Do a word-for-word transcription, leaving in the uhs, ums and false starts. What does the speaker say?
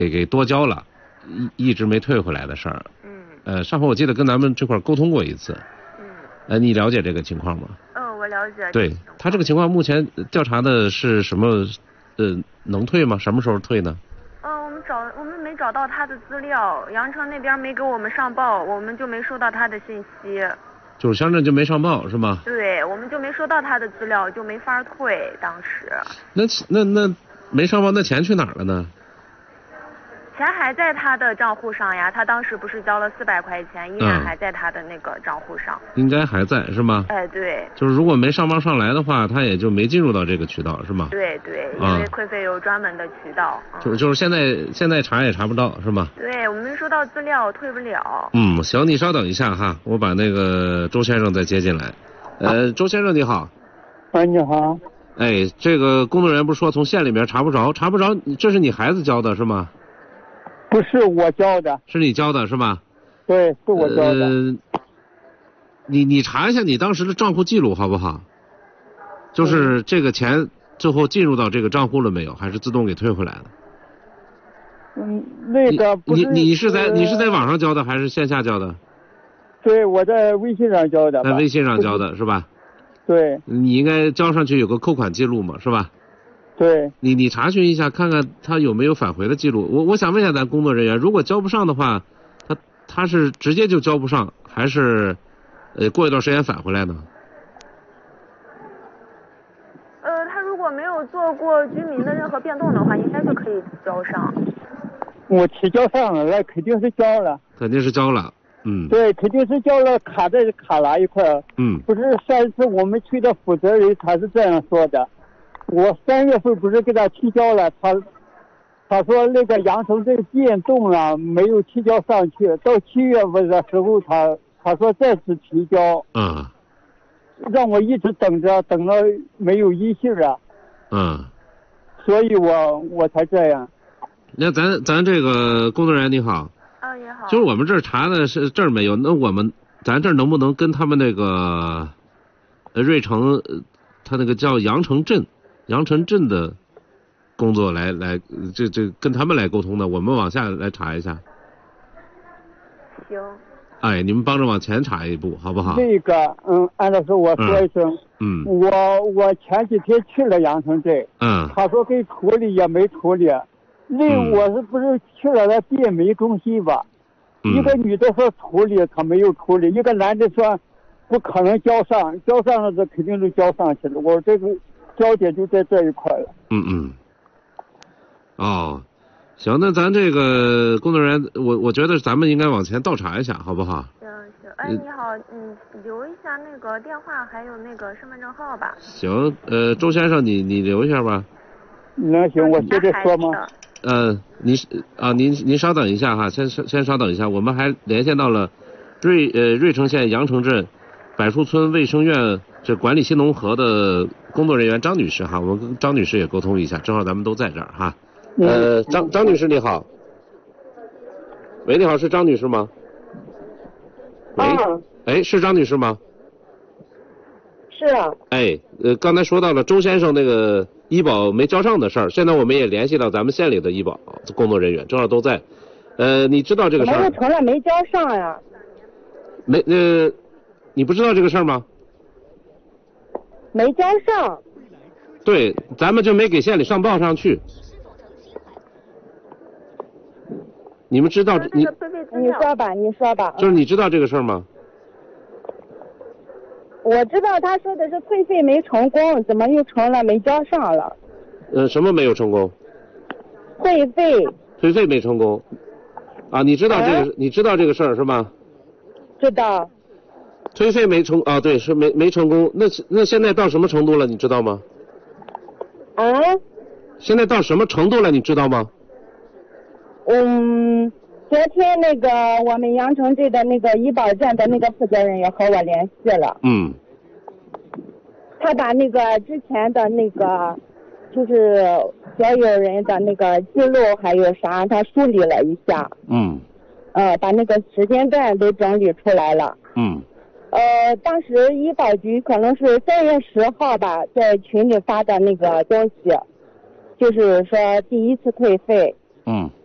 给给多交了，一一直没退回来的事儿。 嗯。 呃，上回我记得跟咱们这块沟通过一次。 嗯。 呃，你了解这个情况吗？ 嗯，我了解。 对，他这个情况目前调查的是什么？呃，能退吗？什么时候退呢？ 嗯，我们找我们没找到他的资料，阳城那边没给我们上报，我们就没收到他的信息。 就是乡镇就没上报是吗？ 对，我们就没收到他的资料，就没法退。当时。 那那那没上报，那钱去哪儿了呢？ 钱还在他的账户上呀，他当时不是交了四百块钱，依然还在他的那个账户上。 应该还在是吗？ 哎，对。 就是如果没上报上来的话，他也就没进入到这个渠道是吗？ 对对，因为退费有专门的渠道。 嗯、就是就是现在现在查也查不到是吗？ 对，我们没收到资料，退不了。 嗯，行，你稍等一下哈，我把那个周先生再接进来。呃，周先生你好。 哎，你好。 哎，这个工作人员不是说从县里面查不着，查不着，这是你孩子交的是吗？ 不是我交的。 是你交的是吗？ 对，是我交的。 呃，你你查一下你当时的账户记录好不好？就是这个钱最后进入到这个账户了没有？还是自动给退回来的？ 嗯，那个不是。 你你你是在你是在网上交的还是线下交的？ 对，我在微信上交的。 在微信上交的是吧？ 对。 你应该交上去有个扣款记录嘛，是吧？ 对。 你你查询一下，看看他有没有返回的记录。我我想问一下咱工作人员，如果交不上的话，他他是直接就交不上，还是呃过一段时间返回来呢？ 呃，他如果没有做过居民的任何变动的话，应该就可以交上。 我提交上了，那肯定是交了。 肯定是交了。嗯。 对，肯定是交了，卡在卡哪一块？ 嗯。 不是上一次我们区的负责人他是这样说的。我三月份不是给他提交了，他他说那个阳城镇变动了，没有提交上去，到七月份的时候他他说再次提交， 嗯， 让我一直等着，等了没有音信啊， 嗯， 所以我我才这样。 那咱咱这个工作人员你好， 啊你好， 就是我们这儿查的是这儿没有，那我们咱这儿能不能跟他们那个呃芮城，他那个叫阳城镇。阳城镇的工作来来，这这跟他们来沟通的，我们往下来查一下。 行。 哎，你们帮着往前查一步，好不好？ 这个，嗯，按照说我说一声， 嗯， 我我前几天去了阳城镇， 嗯， 他说给处理也没处理，那、嗯、我是不是去了那变煤中心吧？ 嗯、 一个女的说处理，他没有处理；一个男的说不可能交上，交上了这肯定是交上去了。我这个。焦点就在这一块了。 嗯嗯。哦，行，那咱这个工作人员，我我觉得咱们应该往前倒查一下，好不好？ 行行，哎，你好，你留一下那个电话，还有那个身份证号吧。 行，呃，周先生，你你留一下吧。 那行，我接着说吗？ 嗯，您啊，您您稍等一下哈，先先稍等一下，我们还连线到了芮呃芮城县阳城镇柏树村卫生院这管理新农合的工作人员张女士哈，我们跟张女士也沟通一下，正好咱们都在这儿哈。呃，张张女士你好。喂，你好，是张女士吗？喂，哎，是张女士吗？ 是啊。 哎，呃，刚才说到了周先生那个医保没交上的事儿，现在我们也联系到咱们县里的医保工作人员，正好都在。呃，你知道这个事儿？ 怎么又成了没交上呀？ 没，呃，你不知道这个事儿吗？ 没交上。 对，咱们就没给县里上报上去。你们知道你？ 你说吧，你说吧。 就是你知道这个事儿吗？ 我知道他说的是退费没成功，怎么又成了没交上了？ 呃，什么没有成功？ 退费。 退费没成功。啊，你知道这个？啊、你知道这个事儿是吗？ 知道。 退费没成啊，对，是没没成功。那那现在到什么程度了？你知道吗？ 啊？ 现在到什么程度了？你知道吗？ 嗯，昨天那个我们阳城镇的那个医保站的那个负责人也和我联系了。 嗯。 他把那个之前的那个就是所有人的那个记录还有啥，他梳理了一下。 嗯。 呃，把那个时间段都整理出来了。 嗯。 呃，当时医保局可能是三月十号吧，在群里发的那个东西，就是说第一次退费。 嗯。